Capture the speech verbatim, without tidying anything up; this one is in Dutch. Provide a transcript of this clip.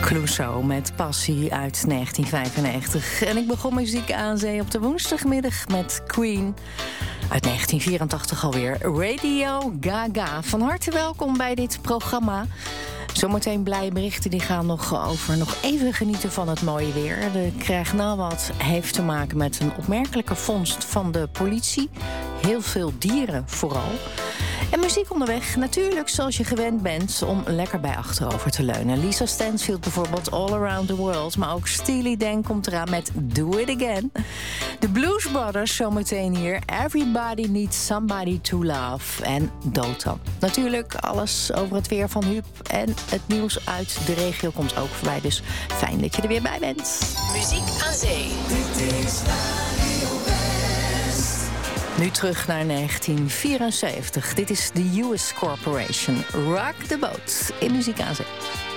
Clouseau met Passie uit negentien vijfennegentig. En ik begon muziek aan zee op de woensdagmiddag met Queen uit negentien vierentachtig alweer. Radio Gaga. Van harte welkom bij dit programma. Zometeen blije berichten die gaan nog over nog even genieten van het mooie weer. De Krijg nou wat heeft te maken met een opmerkelijke vondst van de politie. Heel veel dieren vooral. En muziek onderweg, natuurlijk zoals je gewend bent om lekker bij achterover te leunen. Lisa Stansfield bijvoorbeeld, All Around the World. Maar ook Steely Dan komt eraan met Do It Again. De Blues Brothers zometeen hier. Everybody Needs Somebody to Love. En Dotan. Natuurlijk alles over het weer van Huub. En het nieuws uit de regio komt ook voorbij. Dus fijn dat je er weer bij bent. Muziek aan zee. Dit is Nu terug naar negentien vierenzeventig. Dit is de U S Corporation. Rock the Boat in Muziek aan zee.